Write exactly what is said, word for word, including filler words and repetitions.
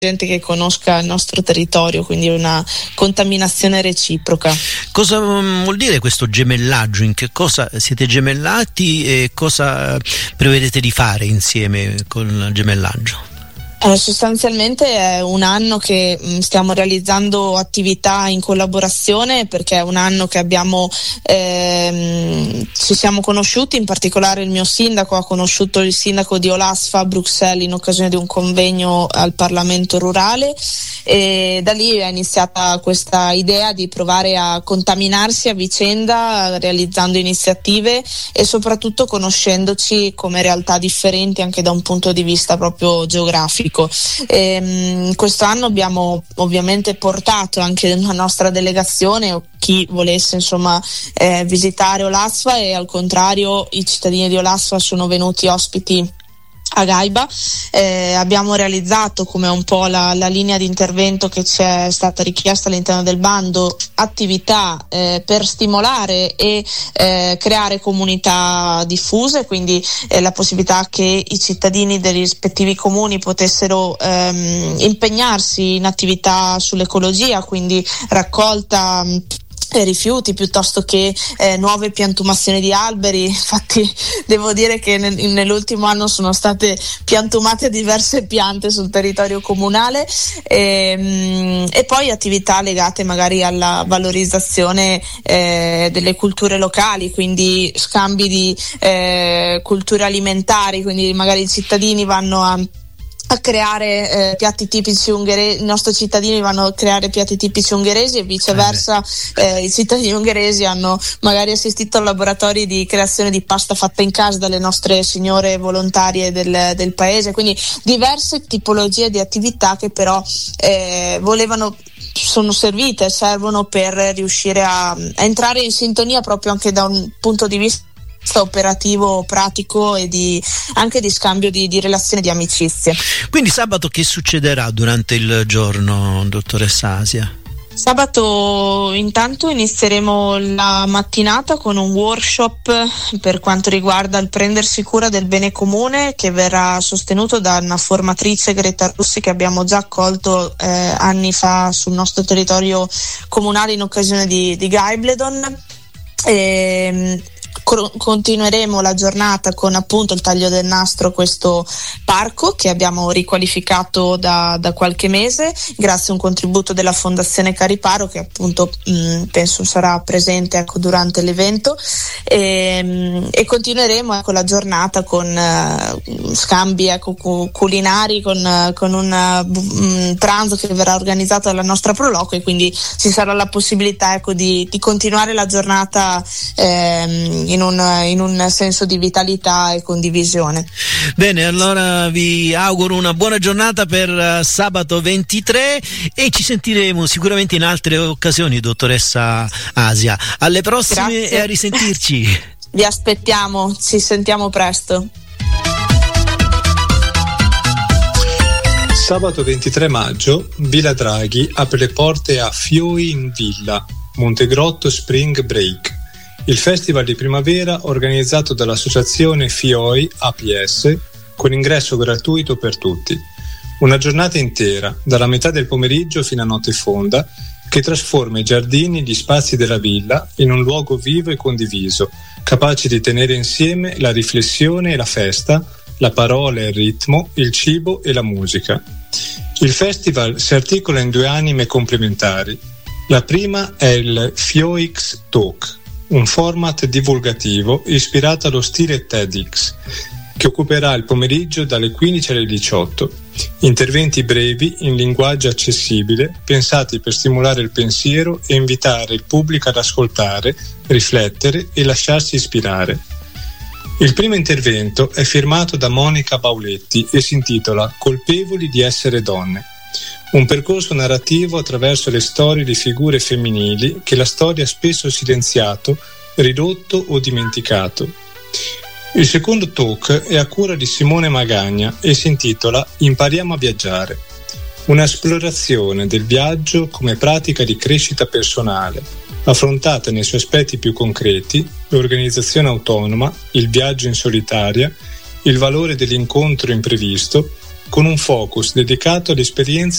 gente che conosca il nostro territorio, quindi una contaminazione reciproca. Cosa vuol dire questo gemellaggio? In che cosa siete gemellati e cosa prevedete di fare insieme con il gemellaggio? Eh, sostanzialmente è un anno che mh, stiamo realizzando attività in collaborazione, perché è un anno che abbiamo ehm, ci siamo conosciuti, in particolare il mio sindaco ha conosciuto il sindaco di Olasfa a Bruxelles in occasione di un convegno al Parlamento rurale, e da lì è iniziata questa idea di provare a contaminarsi a vicenda realizzando iniziative e soprattutto conoscendoci come realtà differenti anche da un punto di vista proprio geografico. E, questo anno abbiamo ovviamente portato anche la nostra delegazione o chi volesse insomma eh, visitare Olasfa, e al contrario i cittadini di Olasfa sono venuti ospiti a Gaiba. Eh, abbiamo realizzato, come un po' la, la linea di intervento che ci è stata richiesta all'interno del bando, attività eh, per stimolare e eh, creare comunità diffuse, quindi eh, la possibilità che i cittadini dei rispettivi comuni potessero ehm, impegnarsi in attività sull'ecologia, quindi raccolta rifiuti piuttosto che eh, nuove piantumazioni di alberi. Infatti devo dire che nel, nell'ultimo anno sono state piantumate diverse piante sul territorio comunale, e, e poi attività legate magari alla valorizzazione eh, delle culture locali, quindi scambi di eh, culture alimentari, quindi magari i cittadini vanno a a creare eh, piatti tipici ungheresi, i nostri cittadini vanno a creare piatti tipici ungheresi e viceversa eh, i cittadini ungheresi hanno magari assistito a laboratori di creazione di pasta fatta in casa dalle nostre signore volontarie del, del paese, quindi diverse tipologie di attività che però eh, volevano sono servite, servono per riuscire a, a entrare in sintonia proprio anche da un punto di vista operativo, pratico e di anche di scambio di, di relazioni, di amicizie. Quindi sabato che succederà durante il giorno, dottoressa Asia? Sabato intanto inizieremo la mattinata con un workshop per quanto riguarda il prendersi cura del bene comune, che verrà sostenuto da una formatrice, Greta Russi, che abbiamo già accolto eh, anni fa sul nostro territorio comunale in occasione di, di Gaibledon. E, continueremo la giornata con appunto il taglio del nastro, questo parco che abbiamo riqualificato da, da qualche mese grazie a un contributo della Fondazione Cariparo, che appunto mh, penso sarà presente ecco, durante l'evento, e, mh, e continueremo ecco, la giornata con uh, scambi ecco, cu- culinari con, uh, con un uh, pranzo che verrà organizzato dalla nostra Proloco, e quindi ci sarà la possibilità ecco, di, di continuare la giornata ehm, in un, in un senso di vitalità e condivisione. Bene, allora vi auguro una buona giornata per uh, sabato ventitré e ci sentiremo sicuramente in altre occasioni, dottoressa Asia. Alle prossime. Grazie. E a risentirci. Vi aspettiamo, ci sentiamo presto. Sabato ventitré maggio Villa Draghi apre le porte a Fioi in Villa, Montegrotto Spring Break, il festival di primavera organizzato dall'associazione Fioi A P S con ingresso gratuito per tutti. Una giornata intera, dalla metà del pomeriggio fino a notte fonda, che trasforma i giardini e gli spazi della villa in un luogo vivo e condiviso, capace di tenere insieme la riflessione e la festa, la parola e il ritmo, il cibo e la musica. Il festival si articola in due anime complementari. La prima è il FioiX Talk, un format divulgativo ispirato allo stile TEDx, che occuperà il pomeriggio dalle quindici alle diciotto. Interventi brevi in linguaggio accessibile, pensati per stimolare il pensiero e invitare il pubblico ad ascoltare, riflettere e lasciarsi ispirare. Il primo intervento è firmato da Monica Bauletti e si intitola Colpevoli di essere donne. Un percorso narrativo attraverso le storie di figure femminili che la storia ha spesso silenziato, ridotto o dimenticato. Il secondo talk è a cura di Simone Magagna e si intitola Impariamo a viaggiare. Un'esplorazione del viaggio come pratica di crescita personale, affrontata nei suoi aspetti più concreti, l'organizzazione autonoma, il viaggio in solitaria, il valore dell'incontro imprevisto, con un focus dedicato all'esperienza